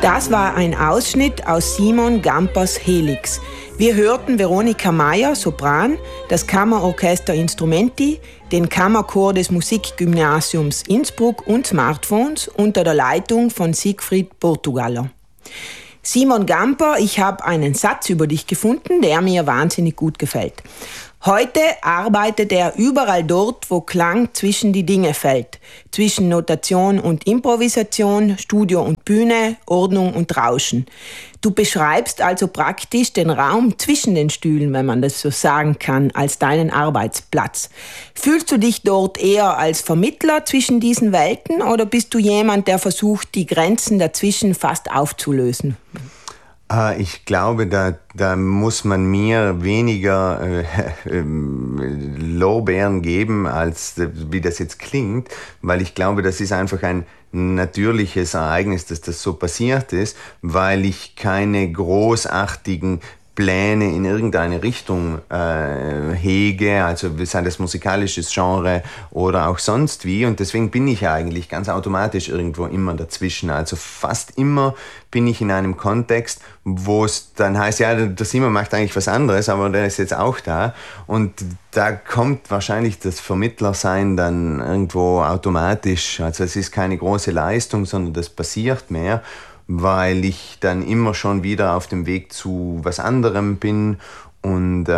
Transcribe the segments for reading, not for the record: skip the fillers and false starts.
Das war ein Ausschnitt aus Simon Gampers Helix. Wir hörten Veronika Meyer, Sopran, das Kammerorchester Instrumenti, den Kammerchor des Musikgymnasiums Innsbruck und Smartphones unter der Leitung von Siegfried Portugaller. Simon Gamper, ich habe einen Satz über dich gefunden, der mir wahnsinnig gut gefällt. Heute arbeitet er überall dort, wo Klang zwischen die Dinge fällt. Zwischen Notation und Improvisation, Studio und Bühne, Ordnung und Rauschen. Du beschreibst also praktisch den Raum zwischen den Stühlen, wenn man das so sagen kann, als deinen Arbeitsplatz. Fühlst du dich dort eher als Vermittler zwischen diesen Welten oder bist du jemand, der versucht, die Grenzen dazwischen fast aufzulösen? Ich glaube, da muss man mir weniger Lorbeeren geben, als wie das jetzt klingt, weil ich glaube, das ist einfach ein natürliches Ereignis, dass das so passiert ist, weil ich keine großartigen Pläne in irgendeine Richtung hege, also sei das musikalisches Genre oder auch sonst wie. Und deswegen bin ich eigentlich ganz automatisch irgendwo immer dazwischen. Also fast immer bin ich in einem Kontext, wo es dann heißt, ja, der Simon macht eigentlich was anderes, aber der ist jetzt auch da. Und da kommt wahrscheinlich das Vermittlersein dann irgendwo automatisch. Also es ist keine große Leistung, sondern das passiert mehr, weil ich dann immer schon wieder auf dem Weg zu was anderem bin und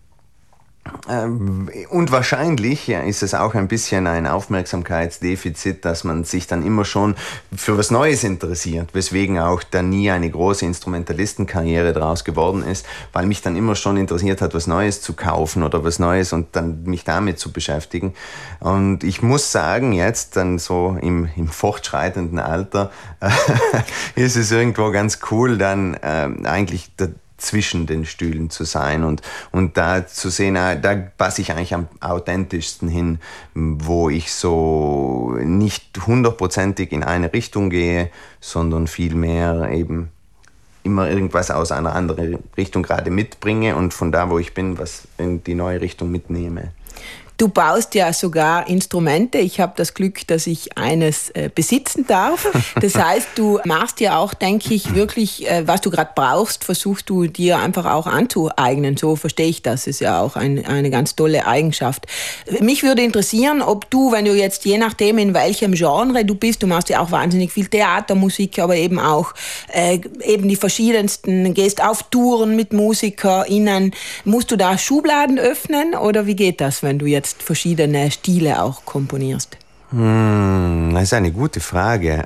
wahrscheinlich ist es auch ein bisschen ein Aufmerksamkeitsdefizit, dass man sich dann immer schon für was Neues interessiert, weswegen auch dann nie eine große Instrumentalistenkarriere daraus geworden ist, weil mich dann immer schon interessiert hat, was Neues zu kaufen oder was Neues und dann mich damit zu beschäftigen. Und ich muss sagen, jetzt dann so im fortschreitenden Alter ist es irgendwo ganz cool, dann eigentlich zwischen den Stühlen zu sein und da zu sehen, da passe ich eigentlich am authentischsten hin, wo ich so nicht hundertprozentig in eine Richtung gehe, sondern vielmehr eben immer irgendwas aus einer anderen Richtung gerade mitbringe und von da, wo ich bin, was in die neue Richtung mitnehme. Du baust ja sogar Instrumente. Ich habe das Glück, dass ich eines besitzen darf. Das heißt, du machst ja auch, denke ich, wirklich, was du gerade brauchst, versuchst du dir einfach auch anzueignen. So verstehe ich das. Ist ja auch eine ganz tolle Eigenschaft. Mich würde interessieren, ob du, wenn du jetzt, je nachdem in welchem Genre du bist, du machst ja auch wahnsinnig viel Theatermusik, aber eben auch eben die verschiedensten, gehst auf Touren mit MusikerInnen. Musst du da Schubladen öffnen oder wie geht das, wenn du jetzt verschiedene Stile auch komponierst? Das ist eine gute Frage.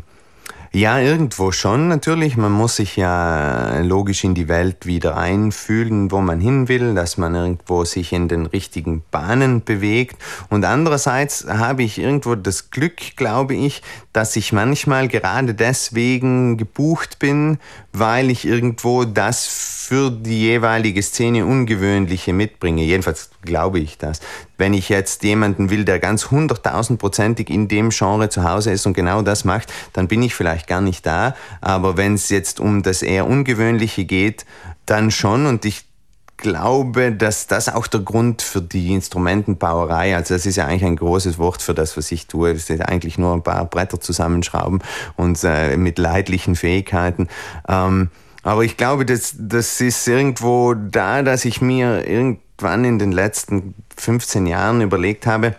Ja, irgendwo schon natürlich. Man muss sich ja logisch in die Welt wieder einfühlen, wo man hin will, dass man irgendwo sich in den richtigen Bahnen bewegt. Und andererseits habe ich irgendwo das Glück, glaube ich, dass ich manchmal gerade deswegen gebucht bin, weil ich irgendwo das für die jeweilige Szene Ungewöhnliche mitbringe. Jedenfalls glaube ich das. Wenn ich jetzt jemanden will, der ganz 100.000%ig in dem Genre zu Hause ist und genau das macht, dann bin ich vielleicht gar nicht da. Aber wenn es jetzt um das eher Ungewöhnliche geht, dann schon. Und ich glaube, dass das auch der Grund für die Instrumentenbauerei, also das ist ja eigentlich ein großes Wort für das, was ich tue. Das ist eigentlich nur ein paar Bretter zusammenschrauben und mit leidlichen Fähigkeiten. Aber ich glaube, das ist irgendwo da, dass ich mir irgendwann in den letzten 15 Jahren überlegt habe,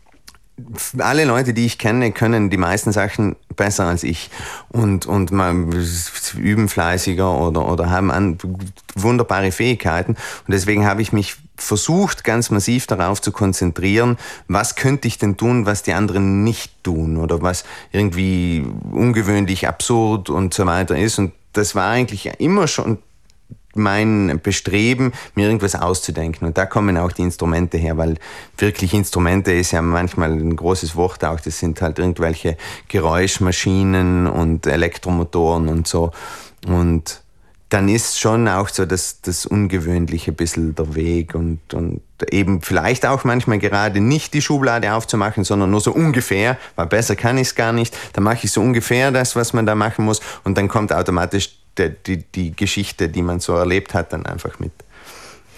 alle Leute, die ich kenne, können die meisten Sachen besser als ich und mal üben fleißiger oder haben wunderbare Fähigkeiten. Und deswegen habe ich mich versucht, ganz massiv darauf zu konzentrieren, was könnte ich denn tun, was die anderen nicht tun oder was irgendwie ungewöhnlich, absurd und so weiter ist. Und das war eigentlich immer schon mein Bestreben, mir irgendwas auszudenken. Und da kommen auch die Instrumente her, weil wirklich Instrumente ist ja manchmal ein großes Wort auch. Das sind halt irgendwelche Geräuschmaschinen und Elektromotoren und so. Und dann ist schon auch so das Ungewöhnliche ein bisschen der Weg und eben vielleicht auch manchmal gerade nicht die Schublade aufzumachen, sondern nur so ungefähr, weil besser kann ich es gar nicht. Dann mache ich so ungefähr das, was man da machen muss und dann kommt automatisch die Geschichte, die man so erlebt hat, dann einfach mit.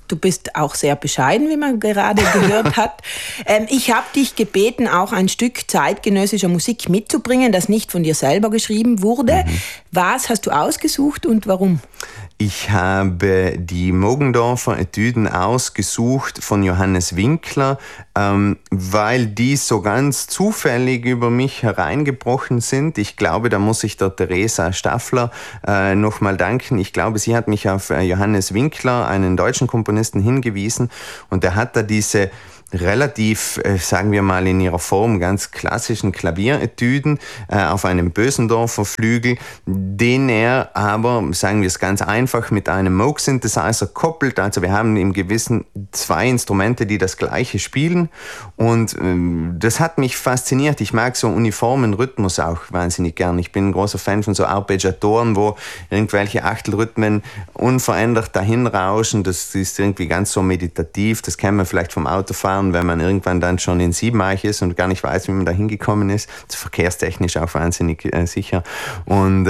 Du bist auch sehr bescheiden, wie man gerade gehört hat. Ich habe dich gebeten, auch ein Stück zeitgenössischer Musik mitzubringen, das nicht von dir selber geschrieben wurde. Was hast du ausgesucht und warum? Ich habe die Mogendorfer Etüden ausgesucht von Johannes Winkler, weil die so ganz zufällig über mich hereingebrochen sind. Ich glaube, da muss ich der Theresa Staffler nochmal danken. Ich glaube, sie hat mich auf Johannes Winkler, einen deutschen Komponisten, hingewiesen, und der hat da diese relativ, sagen wir mal in ihrer Form, ganz klassischen Klavieretüden auf einem Bösendorfer Flügel, den er aber, sagen wir es ganz einfach, mit einem Moog-Synthesizer koppelt. Also wir haben im Gewissen zwei Instrumente, die das Gleiche spielen, und das hat mich fasziniert. Ich mag so uniformen Rhythmus auch wahnsinnig gern. Ich bin ein großer Fan von so Arpeggiatoren, wo irgendwelche Achtelrhythmen unverändert dahin rauschen. Das ist irgendwie ganz so meditativ. Das kennt man vielleicht vom Autofahren, wenn man irgendwann dann schon in Siebenach ist und gar nicht weiß, wie man da hingekommen ist. Das ist verkehrstechnisch auch wahnsinnig sicher. Und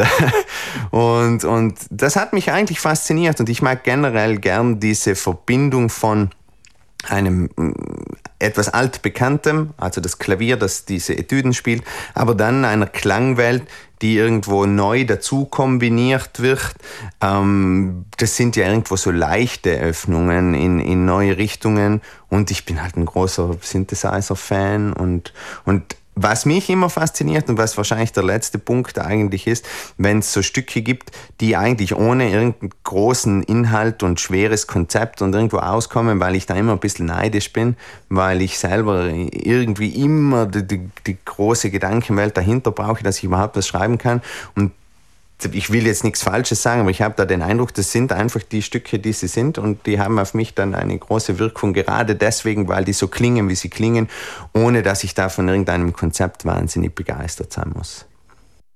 das hat mich eigentlich fasziniert, und ich mag generell gern diese Verbindung von einem etwas altbekanntem, also das Klavier, das diese Etüden spielt, aber dann einer Klangwelt, die irgendwo neu dazu kombiniert wird. Das sind ja irgendwo so leichte Öffnungen in neue Richtungen, und ich bin halt ein großer Synthesizer-Fan, und was mich immer fasziniert und was wahrscheinlich der letzte Punkt eigentlich ist, wenn es so Stücke gibt, die eigentlich ohne irgendeinen großen Inhalt und schweres Konzept und irgendwo auskommen, weil ich da immer ein bisschen neidisch bin, weil ich selber irgendwie immer die große Gedankenwelt dahinter brauche, dass ich überhaupt was schreiben kann. Und ich will jetzt nichts Falsches sagen, aber ich habe da den Eindruck, das sind einfach die Stücke, die sie sind, und die haben auf mich dann eine große Wirkung, gerade deswegen, weil die so klingen, wie sie klingen, ohne dass ich da von irgendeinem Konzept wahnsinnig begeistert sein muss.